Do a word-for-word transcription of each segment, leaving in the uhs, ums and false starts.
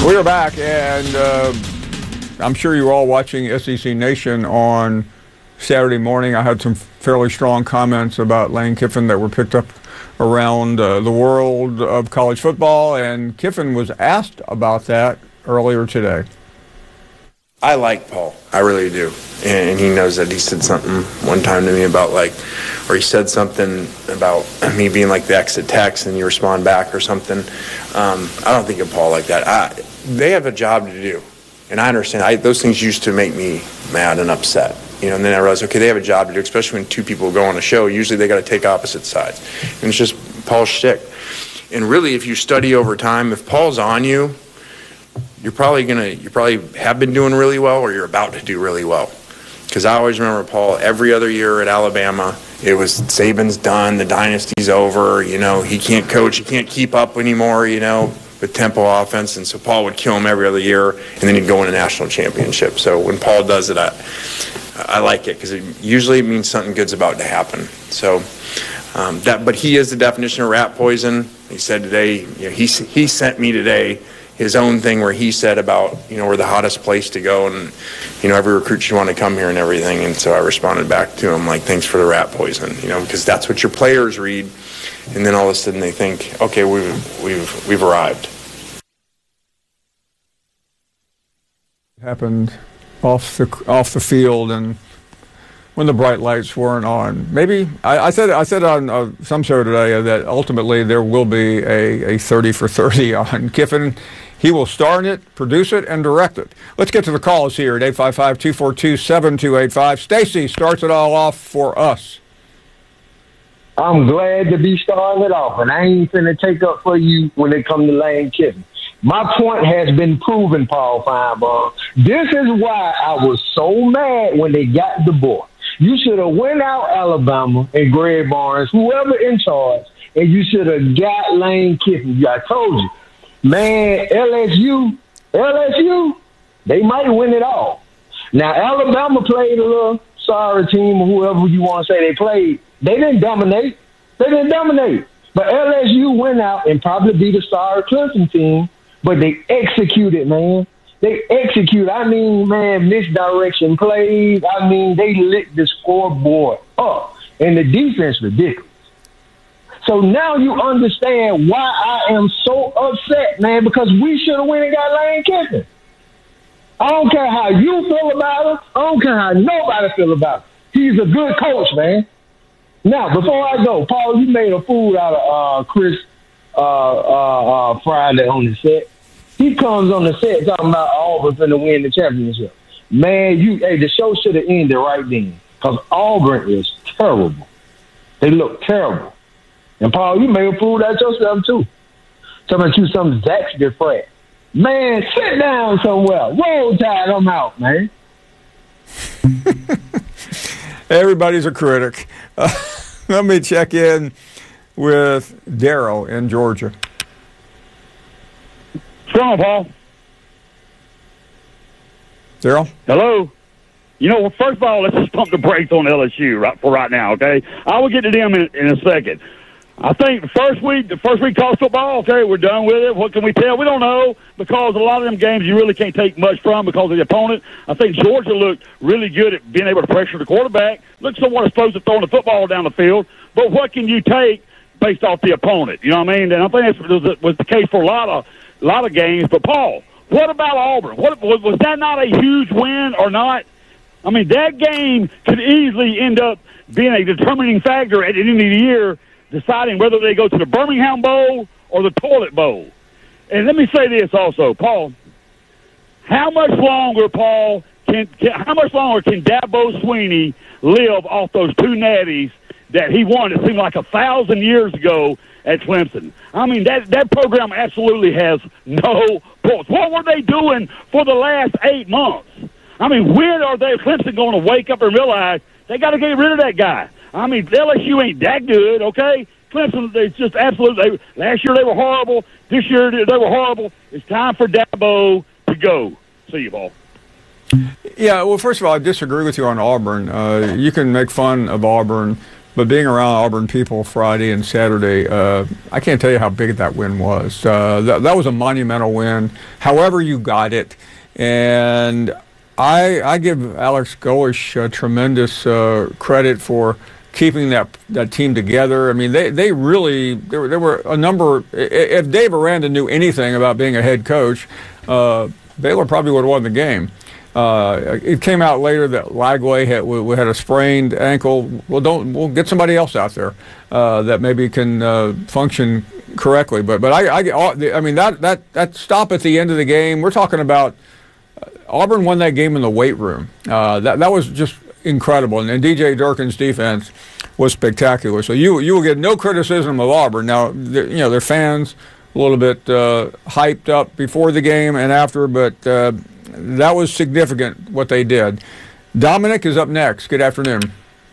We are back, and uh, I'm sure you were all watching S E C Nation on Saturday morning. I had some fairly strong comments about Lane Kiffin that were picked up around uh, the world of college football, and Kiffin was asked about that earlier today. I like Paul. I really do. And he knows that. He said something one time to me about like, or he said something about me being like the exit text and you respond back or something. Um, I don't think of Paul like that. I, they have a job to do. And I understand. I, those things used to make me mad and upset. You know, and then I realized, okay, they have a job to do, especially when two people go on a show. Usually they got to take opposite sides. And it's just Paul's shtick. And really, if you study over time, if Paul's on you, you're probably gonna, you probably have been doing really well, or you're about to do really well. Because I always remember Paul every other year at Alabama. It was Saban's done, the dynasty's over. You know, he can't coach, he can't keep up anymore. You know, with tempo offense, and so Paul would kill him every other year, and then he'd go win a national championship. So when Paul does it, I, I like it because it usually means something good's about to happen. So um, that, but he is the definition of rat poison. He said today, you know, he he sent me today his own thing where he said about, you know, we're the hottest place to go, and, you know, every recruit should want to come here and everything. And so I responded back to him, like, thanks for the rat poison, you know, because that's what your players read. And then all of a sudden they think, okay, we've, we've, we've arrived. Happened off the, off the field and when the bright lights weren't on. Maybe, I, I said I said on uh, some show today that ultimately there will be a, a thirty for thirty on Kiffin. He will star in it, produce it, and direct it. Let's get to the calls here at eight five five, two four two, seven two eight five. Stacy starts it all off for us. I'm glad to be starting it off, and I ain't finna take up for you when it comes to Lane Kiffin. My point has been proven, Paul Feinbaum. This is why I was so mad when they got the boy. You should have went out Alabama and Greg Barnes, whoever in charge, and you should have got Lane Kiffin. I told you. Man, L S U, L S U, they might win it all. Now, Alabama played a little sorry team or whoever you want to say they played. They didn't dominate. They didn't dominate. But L S U went out and probably beat a sorry Clemson team, but they executed, man. They execute. I mean, man, misdirection plays. I mean, they lit the scoreboard up. And the defense ridiculous. So now you understand why I am so upset, man, because we should have went and got Lane Kiffin. I don't care how you feel about him. I don't care how nobody feel about him. He's a good coach, man. Now, before I go, Paul, you made a fool out of uh, Chris uh, uh, uh, Friday on the set. He comes on the set talking about Auburn finna win the championship. Man, you, hey, the show should have ended right then because Auburn is terrible. They look terrible. And, Paul, you may have fooled out yourself, too. Talking about you some Zach DeFrat. Man, sit down somewhere. Roll Tide, I'm out, man. Everybody's a critic. Uh, let me check in with Darryl in Georgia. What's going on, Paul? Darryl? Hello? You know, well, first of all, let's just pump the brakes on L S U right, for right now, okay? I will get to them in, in a second. I think the first week, the first week college football, okay, we're done with it. What can we tell? We don't know because a lot of them games you really can't take much from because of the opponent. I think Georgia looked really good at being able to pressure the quarterback. Looked somewhat exposed to throwing the football down the field. But what can you take based off the opponent? You know what I mean? And I think that was the case for a lot of a lot of games. But, Paul, what about Auburn? What, was that not a huge win or not? I mean, that game could easily end up being a determining factor at the end of the year, deciding whether they go to the Birmingham Bowl or the Toilet Bowl. And let me say this also, Paul. How much longer, Paul, can, can how much longer can Dabo Swinney live off those two natties that he won, it seemed like a thousand years ago at Clemson? I mean, that, that program absolutely has no points. What were they doing for the last eight months? I mean, when are they, Clemson, going to wake up and realize they got to get rid of that guy? I mean, L S U ain't that good, okay? Clemson, they just absolutely, they, last year they were horrible. This year they were horrible. It's time for Dabo to go. See you, Paul. Yeah, well, first of all, I disagree with you on Auburn. Uh, you can make fun of Auburn but being around Auburn people Friday and Saturday, uh, I can't tell you how big that win was. Uh, that, that was a monumental win, however you got it. And I, I give Alex Golesh uh, tremendous uh, credit for keeping that that team together. I mean, they, they really, there were, there were a number, if Dave Aranda knew anything about being a head coach, uh, Baylor probably would have won the game. Uh, it came out later that Lagway had, we had a sprained ankle. Well, don't, we'll get somebody else out there uh, that maybe can uh, function correctly. But but I, I, I mean, that, that, that stop at the end of the game, we're talking about Auburn won that game in the weight room. Uh, that, that was just incredible, and, and D J Durkin's defense was spectacular. So you you will get no criticism of Auburn. Now, you know, their fans a little bit uh, hyped up before the game and after, but uh, that was significant what they did. Dominic is up next. Good afternoon.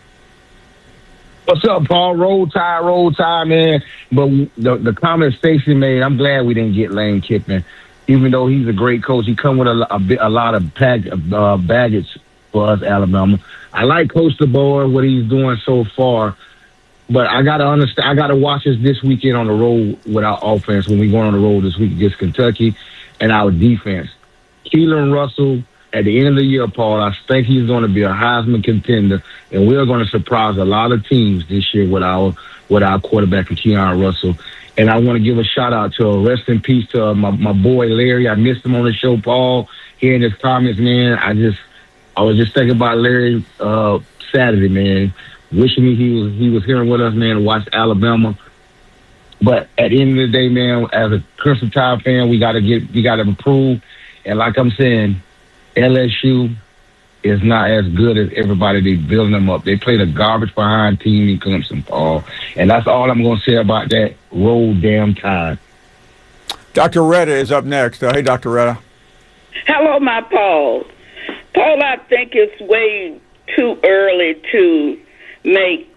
What's up, Paul? Roll Tide, roll Tide, man. But the, the comment Stacey made, I'm glad we didn't get Lane Kiffin. Even though he's a great coach, he come with a, a, a lot of bag, uh, baggage for us, Alabama. I like Coach DeBoer, what he's doing so far, but I gotta understand. I gotta watch us this weekend on the road with our offense when we go on the road this week against Kentucky, and our defense. Keelan Russell, at the end of the year, Paul, I think he's going to be a Heisman contender, and we're going to surprise a lot of teams this year with our with our quarterback, Keelan Russell. And I want to give a shout out to a rest in peace to my my boy Larry. I missed him on the show, Paul. Hearing his comments, man, I just. I was just thinking about Larry uh, Saturday, man. Wishing me he was he was here with us, man, to watch Alabama. But at the end of the day, man, as a Crimson Tide fan, we gotta get we gotta improve. And like I'm saying, L S U is not as good as everybody they building them up. They played a garbage behind team in Clemson, Paul. And that's all I'm gonna say about that. Roll damn Tide. Doctor Retta is up next. Uh, hey, Doctor Retta. Hello, my Paul. Paul, I think it's way too early to make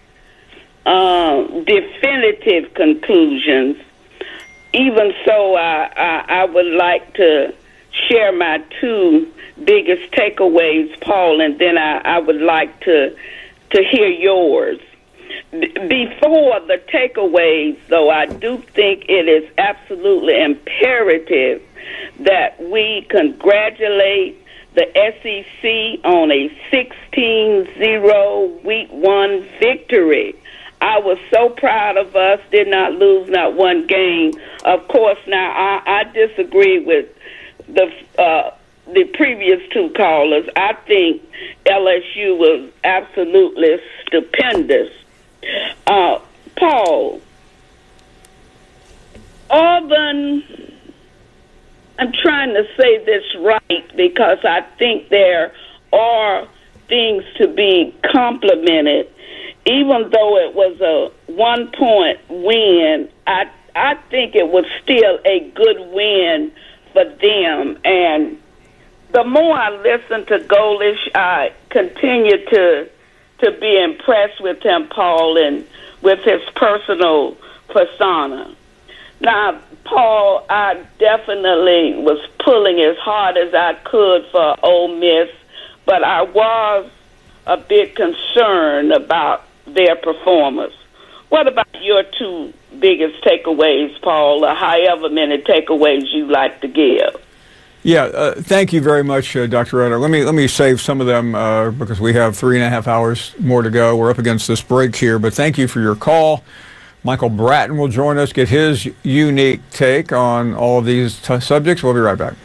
uh, definitive conclusions. Even so, I, I, I would like to share my two biggest takeaways, Paul, and then I, I would like to to hear yours. B- before the takeaways, though, I do think it is absolutely imperative that we congratulate the S E C on a sixteen zero week one victory. I was so proud of us, did not lose not one game. Of course, now I, I disagree with the uh, the previous two callers. I think L S U was absolutely stupendous. Uh, Paul, Auburn, I'm trying to say this right because I think there are things to be complimented. Even though it was a one-point win, I I think it was still a good win for them. And the more I listen to Golesh, I continue to to be impressed with him, Paul, and with his personal persona. Now, Paul, I definitely was pulling as hard as I could for Ole Miss, but I was a bit concerned about their performance. What about your two biggest takeaways, Paul, or however many takeaways you like to give? Yeah, uh, thank you very much, uh, Doctor Retta. Let me let me save some of them uh, because we have three and a half hours more to go. We're up against this break here, but thank you for your call. Michael Bratton will join us, get his unique take on all of these t- subjects. We'll be right back.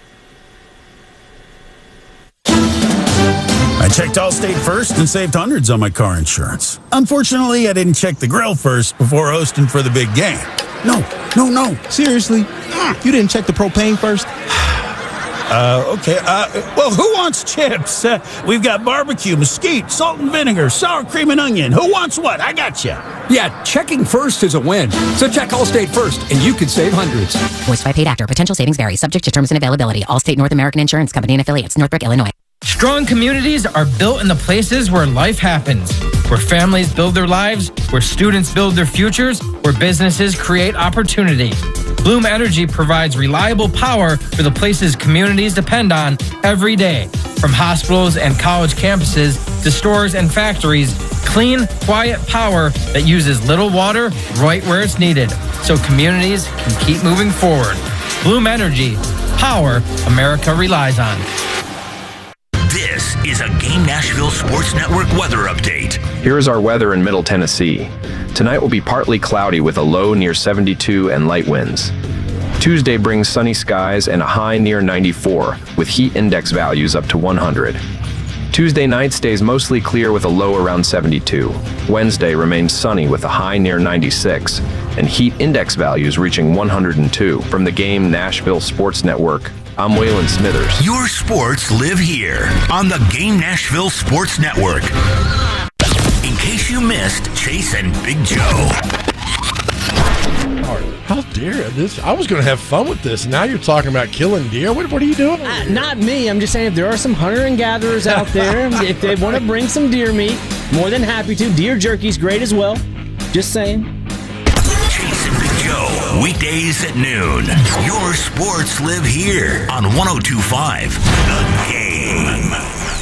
I checked Allstate first and saved hundreds on my car insurance. Unfortunately, I didn't check the grill first before hosting for the big game. No, no, no. Seriously? You didn't check the propane first? Uh, okay. Uh, well, who wants chips? Uh, we've got barbecue, mesquite, salt and vinegar, sour cream and onion. Who wants what? I got you. Yeah, checking first is a win. So check Allstate first, and you could save hundreds. Voiced by paid actor. Potential savings vary. Subject to terms and availability. Allstate North American Insurance Company and affiliates. Northbrook, Illinois. Strong communities are built in the places where life happens, where families build their lives, where students build their futures, where businesses create opportunity. Bloom Energy provides reliable power for the places communities depend on every day. From hospitals and college campuses to stores and factories, Clean, quiet power that uses little water right where it's needed, so communities can keep moving forward. Bloom Energy, power America relies on. This is a Game Nashville Sports Network weather update. Here is our weather in Middle Tennessee. Tonight will be partly cloudy with a low near seventy-two and light winds. Tuesday brings sunny skies and a high near ninety-four, with heat index values up to one hundred. Tuesday night stays mostly clear with a low around seventy-two. Wednesday remains sunny with a high near ninety-six, and heat index values reaching one hundred two. From the Game Nashville Sports Network, I'm Waylon Smithers. Your sports live here on the Game Nashville Sports Network. In case you missed Chase and Big Joe. How dare this? I was going to have fun with this. Now you're talking about killing deer. What, what are you doing? Uh, not me. I'm just saying if there are some hunter and gatherers out there, if they want to bring some deer meat, more than happy to. Deer jerky's great as well. Just saying. Chase and Big Joe, weekdays at noon. Your sports live here on one oh two point five The Game.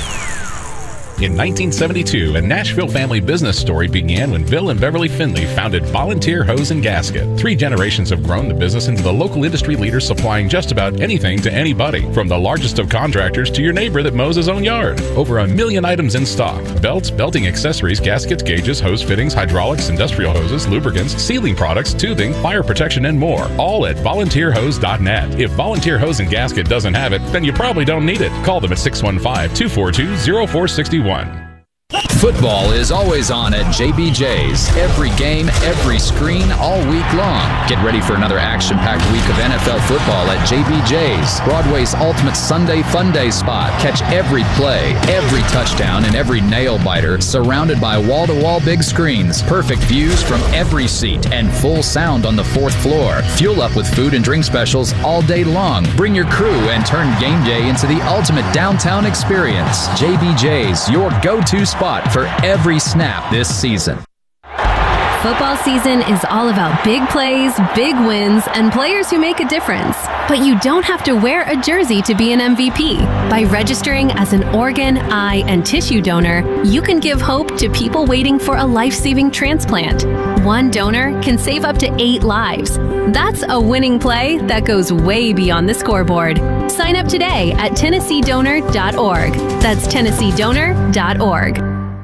In nineteen seventy-two, a Nashville family business story began when Bill and Beverly Finley founded Volunteer Hose and Gasket. Three generations have grown the business into the local industry leader supplying just about anything to anybody, from the largest of contractors to your neighbor that mows his own yard. Over a million items in stock: belts, belting accessories, gaskets, gauges, hose fittings, hydraulics, industrial hoses, lubricants, sealing products, tubing, fire protection, and more. All at volunteer hose dot net. If Volunteer Hose and Gasket doesn't have it, then you probably don't need it. Call them at six one five, two four two, zero four six one. Football is always on at J B J's. Every game, every screen, all week long. Get ready for another action-packed week of N F L football at J B J's, Broadway's ultimate Sunday fun day spot. Catch every play, every touchdown, and every nail-biter surrounded by wall-to-wall big screens, perfect views from every seat, and full sound on the fourth floor. Fuel up with food and drink specials all day long. Bring your crew and turn game day into the ultimate downtown experience. J B J's, your go-to spot for every snap this season. Football season is all about big plays, big wins, and players who make a difference. But you don't have to wear a jersey to be an M V P. By registering as an organ, eye, and tissue donor, you can give hope to people waiting for a life-saving transplant. One donor can save up to eight lives. That's a winning play that goes way beyond the scoreboard. Sign up today at tennessee donor dot org. That's tennessee donor dot org.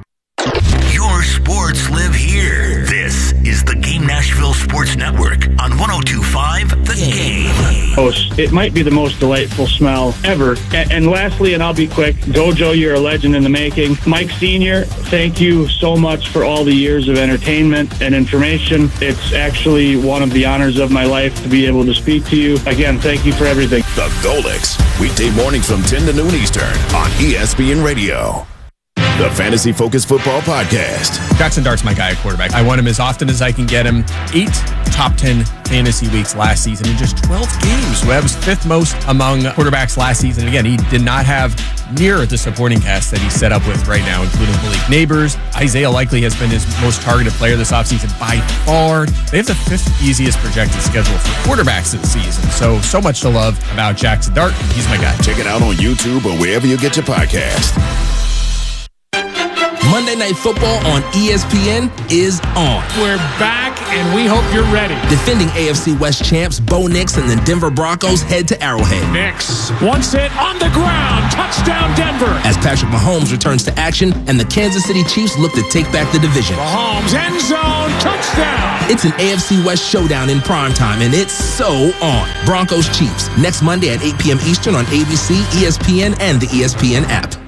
Your sports live here. This is the Game Nashville Sports Network on one oh two point five The Game. It might be the most delightful smell ever. And, and lastly, and I'll be quick, Gojo, you're a legend in the making. Mike Senior, thank you so much for all the years of entertainment and information. It's actually one of the honors of my life to be able to speak to you. Again, thank you for everything. The Golix, weekday mornings from ten to noon Eastern on E S P N Radio. The Fantasy Focus Football Podcast. Jackson Dart's my guy at quarterback. I want him as often as I can get him. Eight top ten fantasy weeks last season in just twelve games. That was fifth most among quarterbacks last season. And again, he did not have near the supporting cast that he's set up with right now, including Malik Neighbors. Isaiah Likely has been his most targeted player this offseason by far. They have the fifth easiest projected schedule for quarterbacks this season. So, so much to love about Jackson Dart. He's my guy. Check it out on YouTube or wherever you get your podcast. Monday Night Football on E S P N is on. We're back, and we hope you're ready. Defending A F C West champs Bo Nix and the Denver Broncos head to Arrowhead. Nix, once hit on the ground, touchdown Denver. As Patrick Mahomes returns to action and the Kansas City Chiefs look to take back the division. Mahomes, end zone, touchdown. It's an A F C West showdown in primetime, and it's so on. Broncos Chiefs, next Monday at eight p.m. Eastern on A B C, E S P N, and the E S P N app.